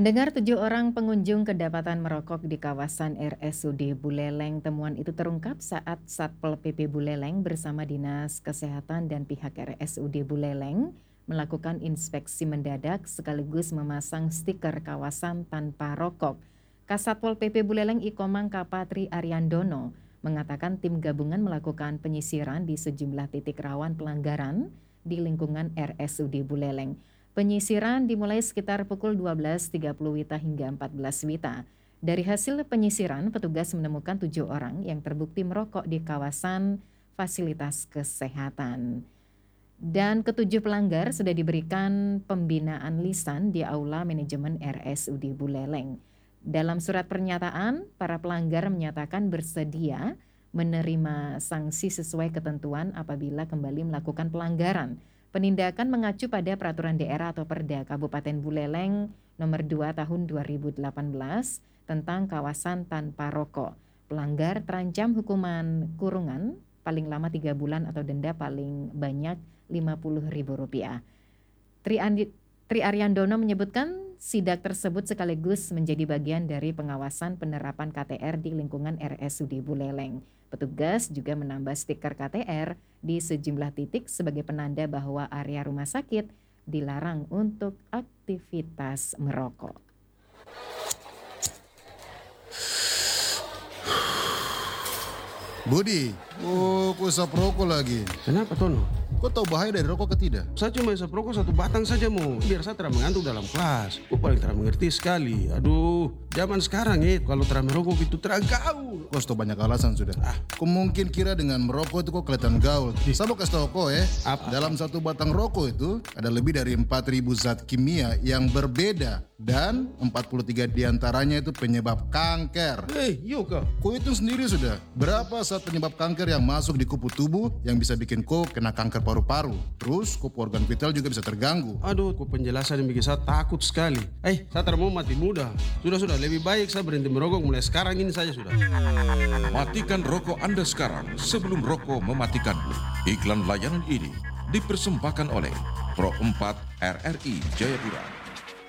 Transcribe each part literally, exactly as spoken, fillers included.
Mendengar tujuh orang pengunjung kedapatan merokok di kawasan R S U D Buleleng, temuan itu terungkap saat Satpol P P Buleleng bersama Dinas Kesehatan dan pihak R S U D Buleleng melakukan inspeksi mendadak sekaligus memasang stiker kawasan tanpa rokok. Kasatpol P P Buleleng Ikomang Kapatri Ariandono mengatakan tim gabungan melakukan penyisiran di sejumlah titik rawan pelanggaran di lingkungan R S U D Buleleng. Penyisiran dimulai sekitar pukul dua belas tiga puluh W I B hingga empat belas W I B. Dari hasil penyisiran, petugas menemukan tujuh orang yang terbukti merokok di kawasan fasilitas kesehatan. Dan ketujuh pelanggar sudah diberikan pembinaan lisan di Aula Manajemen R S U D Buleleng. Dalam surat pernyataan, para pelanggar menyatakan bersedia menerima sanksi sesuai ketentuan apabila kembali melakukan pelanggaran. Penindakan mengacu pada Peraturan Daerah atau Perda Kabupaten Buleleng nomor dua tahun dua ribu delapan belas tentang kawasan tanpa rokok. Pelanggar terancam hukuman kurungan paling lama tiga bulan atau denda paling banyak lima puluh ribu rupiah. Tri, Andi, Tri Ariandono menyebutkan sidak tersebut sekaligus menjadi bagian dari pengawasan penerapan K T R di lingkungan R S U D Buleleng. Petugas juga menambah stiker K T R di sejumlah titik sebagai penanda bahwa area rumah sakit dilarang untuk aktivitas merokok. Budi, oh kau isap rokok lagi. Kenapa Tono? Kau tahu bahaya dari rokok ke tidak? Saya cuma isap rokok satu batang saja mau, biar saya tidak mengantuk dalam kelas. Kau paling tidak mengerti sekali. Aduh, zaman sekarang ya, kalau tidak merokok itu tidak gaul. Kau sudah banyak alasan sudah. Ah. Kau mungkin kira dengan merokok itu kau kelihatan gaul. Saya mau kasih tahu kau ya, Apa? dalam satu batang rokok itu ada lebih dari empat ribu zat kimia yang berbeda. Dan empat puluh tiga diantaranya itu penyebab kanker. Hei, yuk kau. Kau hitung sendiri sudah, berapa zat penyebab kanker yang masuk di kupu tubuh yang bisa bikin kau kena kanker paru-paru. Terus kupu organ vital juga bisa terganggu. Aduh, kau penjelasan yang bikin saya takut sekali. Eh, saya tidak mau mati muda. Sudah-sudah, lebih baik saya berhenti merokok mulai sekarang ini saja sudah. Matikan rokok Anda sekarang sebelum rokok mematikanmu. Iklan layanan ini dipersembahkan oleh Pro empat R R I Jayapura.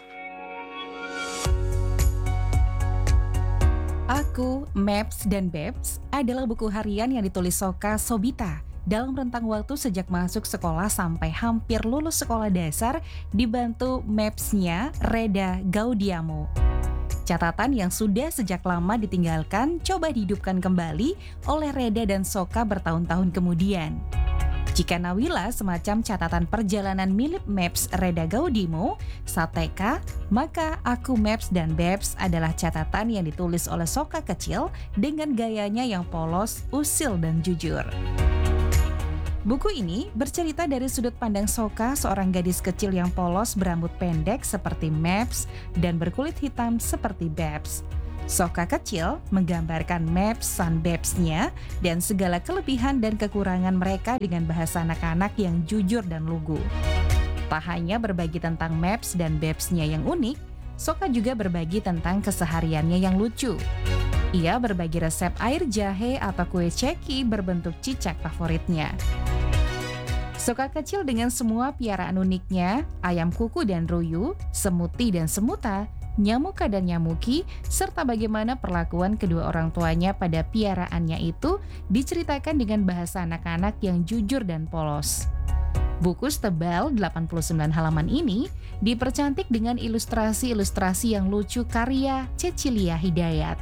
Aku, Maps, dan Babs adalah buku harian yang ditulis Soka Sobita dalam rentang waktu sejak masuk sekolah sampai hampir lulus sekolah dasar dibantu Maps-nya Reda Gaudiamo. Catatan yang sudah sejak lama ditinggalkan coba dihidupkan kembali oleh Reda dan Soka bertahun-tahun kemudian. Jika Nawila semacam catatan perjalanan milik Maps Reda Gaudimo saat T K, maka Aku, Maps, dan Babs adalah catatan yang ditulis oleh Soka kecil dengan gayanya yang polos, usil, dan jujur. Buku ini bercerita dari sudut pandang Soka, seorang gadis kecil yang polos berambut pendek seperti Maps dan berkulit hitam seperti Babs. Soka kecil menggambarkan Maps dan Babs-nya dan segala kelebihan dan kekurangan mereka dengan bahasa anak-anak yang jujur dan lugu. Tak hanya berbagi tentang Maps dan Babs-nya yang unik, Soka juga berbagi tentang kesehariannya yang lucu. Ia berbagi resep air jahe atau kue ceki berbentuk cicak favoritnya. Soka kecil dengan semua piaraan uniknya, ayam kuku dan ruyu, semuti dan semuta, Nyamuka dan Nyamuki, serta bagaimana perlakuan kedua orang tuanya pada piaraannya itu diceritakan dengan bahasa anak-anak yang jujur dan polos. Buku setebal delapan puluh sembilan halaman ini dipercantik dengan ilustrasi-ilustrasi yang lucu karya Cecilia Hidayat.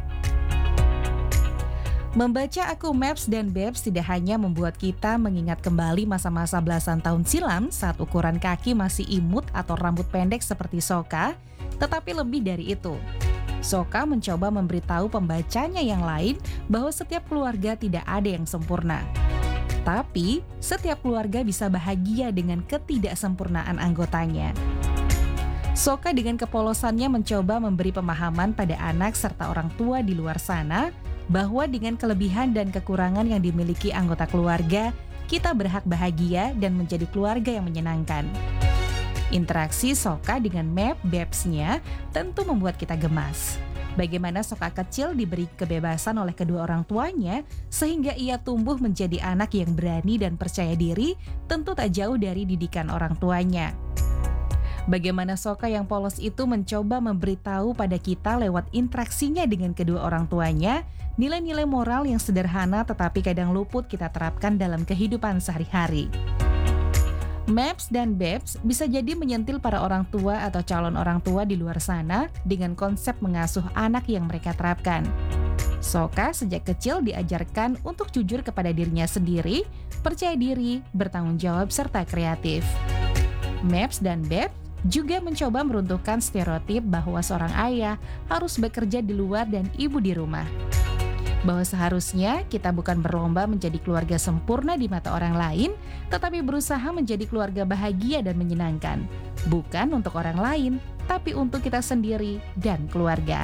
Membaca Aku, Maps, dan Babs tidak hanya membuat kita mengingat kembali masa-masa belasan tahun silam saat ukuran kaki masih imut atau rambut pendek seperti Soka, tetapi lebih dari itu. Soka mencoba memberitahu pembacanya yang lain bahwa setiap keluarga tidak ada yang sempurna. Tapi, setiap keluarga bisa bahagia dengan ketidaksempurnaan anggotanya. Soka dengan kepolosannya mencoba memberi pemahaman pada anak serta orang tua di luar sana bahwa dengan kelebihan dan kekurangan yang dimiliki anggota keluarga, kita berhak bahagia dan menjadi keluarga yang menyenangkan. Interaksi Soka dengan Map Babs-nya tentu membuat kita gemas. Bagaimana Soka kecil diberi kebebasan oleh kedua orang tuanya sehingga ia tumbuh menjadi anak yang berani dan percaya diri, tentu tak jauh dari didikan orang tuanya. Bagaimana Soka yang polos itu mencoba memberitahu pada kita lewat interaksinya dengan kedua orang tuanya, nilai-nilai moral yang sederhana tetapi kadang luput kita terapkan dalam kehidupan sehari-hari. Maps dan Babs bisa jadi menyentil para orang tua atau calon orang tua di luar sana dengan konsep mengasuh anak yang mereka terapkan. Soka sejak kecil diajarkan untuk jujur kepada dirinya sendiri, percaya diri, bertanggung jawab, serta kreatif. Maps dan Babs juga mencoba meruntuhkan stereotip bahwa seorang ayah harus bekerja di luar dan ibu di rumah. Bahwa seharusnya kita bukan berlomba menjadi keluarga sempurna di mata orang lain, tetapi berusaha menjadi keluarga bahagia dan menyenangkan. Bukan untuk orang lain, tapi untuk kita sendiri dan keluarga.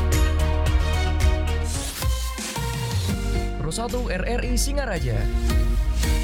Pro satu R R I Singaraja.